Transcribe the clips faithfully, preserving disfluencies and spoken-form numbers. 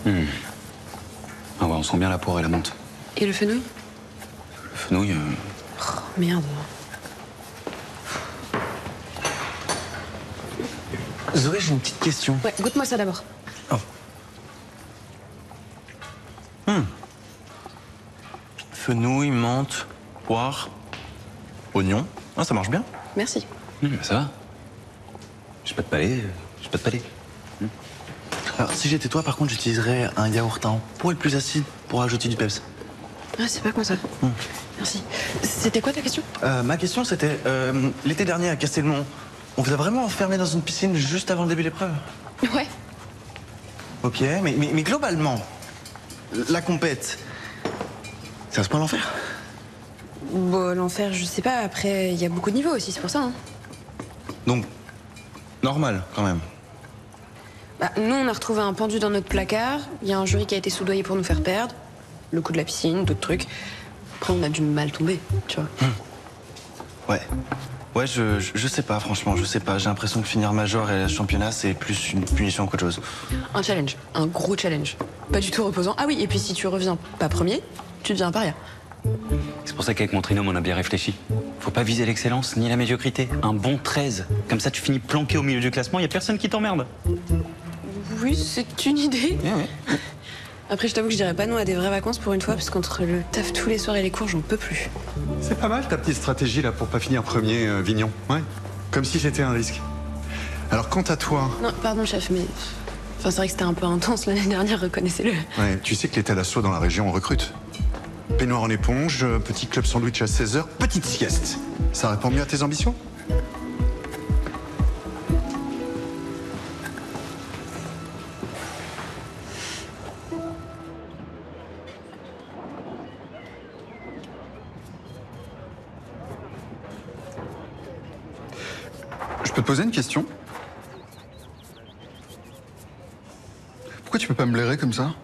Mmh. Ah ouais, on sent bien la poire et la menthe. Et le fenouil? Le fenouil... Euh... Oh, merde. Zoé, j'ai une petite question. Ouais, goûte-moi ça d'abord. Oh. Mmh. Fenouil, menthe, poire, oignon. Ah, ça marche bien. Merci. Mmh, ça va. J'ai pas de palais, j'ai pas de palais. Mmh. Alors, si j'étais toi, par contre, j'utiliserais un yaourt un poil plus acide pour ajouter du peps. Ah, c'est pas con ça. Mmh. Merci. C'était quoi ta question? euh, Ma question, c'était euh, l'été dernier à Castelmont, on vous a vraiment enfermé dans une piscine juste avant le début de l'épreuve? Ouais. Ok, mais, mais, mais globalement, la compète, c'est à ce point l'enfer? Bon, l'enfer, je sais pas. Après, il y a beaucoup de niveaux aussi, c'est pour ça. Hein. Donc, normal, quand même. Bah, nous, on a retrouvé un pendu dans notre placard. Il y a un jury qui a été soudoyé pour nous faire perdre. Le coup de la piscine, d'autres trucs. Après, on a dû mal tomber, tu vois. Hum. Ouais. Ouais, je, je, je sais pas, franchement, je sais pas. J'ai l'impression que finir major et championnat, c'est plus une punition qu'autre chose. Un challenge, un gros challenge. Pas du tout reposant. Ah oui, et puis si tu reviens pas premier, tu deviens paria. C'est pour ça qu'avec mon trinôme, on a bien réfléchi. Faut pas viser l'excellence ni la médiocrité. Un bon treize. Comme ça, tu finis planqué au milieu du classement, y a personne qui t'emmerde. Oui, c'est une idée. Ouais, ouais. Après, je t'avoue que je dirais pas non à des vraies vacances pour une fois, parce qu'entre le taf tous les soirs et les cours, j'en peux plus. C'est pas mal ta petite stratégie là pour pas finir premier, euh, Vignon. Ouais. Comme si c'était un risque. Alors quant à toi, Non, pardon, chef, mais. Enfin, c'est vrai que c'était un peu intense l'année dernière, reconnaissez-le. ouais, tu sais que l'état d'assaut dans la région recrute. Peignoir en éponge, euh, petit club sandwich à seize heures, petite sieste. Ça répond mieux à tes ambitions? Je peux te poser une question? Pourquoi tu peux pas me blairer comme ça?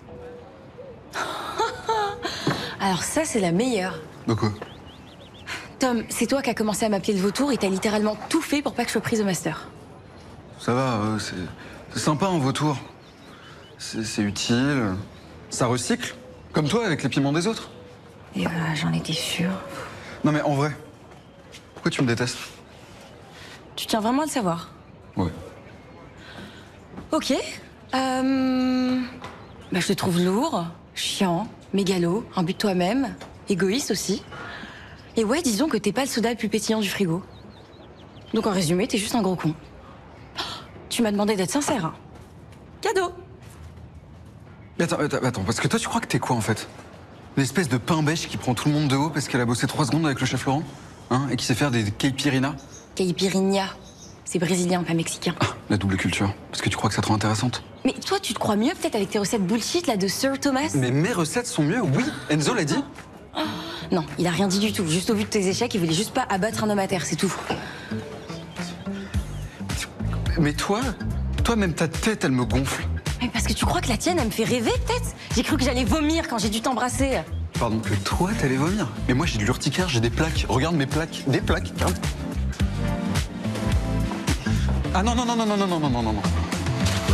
Alors ça, c'est la meilleure. De quoi? Tom, c'est toi qui as commencé à m'appeler le vautour et t'as littéralement tout fait pour pas que je sois prise au master. Ça va, euh, c'est c'est sympa un vautour. C'est c'est utile. Ça recycle, comme toi avec les piments des autres. Et voilà, j'en étais sûre. Non mais en vrai, pourquoi tu me détestes? Tu tiens vraiment à le savoir? Ouais. Ok. Euh... Bah, je te trouve lourd, chiant, mégalo, imbu de toi-même, égoïste aussi. Et ouais, disons que t'es pas le soda le plus pétillant du frigo. Donc en résumé, t'es juste un gros con. Tu m'as demandé d'être sincère. Hein. Cadeau. Mais attends, attends, attends, parce que toi tu crois que t'es quoi en fait? Une espèce de pain bêche qui prend tout le monde de haut parce qu'elle a bossé trois secondes avec le chef Laurent? Hein? Et qui sait faire des caipirinhas? Caipirinha. C'est brésilien, pas mexicain. Ah, la double culture. Parce que tu crois que ça te rend intéressante? Mais toi, tu te crois mieux peut-être avec tes recettes bullshit là de Sir Thomas? Mais mes recettes sont mieux, oui. Enzo l'a dit. Non, il a rien dit du tout. Juste au vu de tes échecs, il voulait juste pas abattre un homme à terre, c'est tout. Mais toi, toi même ta tête, elle me gonfle. Mais parce que tu crois que la tienne, elle me fait rêver peut-être? J'ai cru que j'allais vomir quand j'ai dû t'embrasser. Pardon, que toi, t'allais vomir. Mais moi, j'ai de l'urticaire, j'ai des plaques. Regarde mes plaques. Des plaques, regarde. Ah non, non, non, non, non, non, non, non, non, non.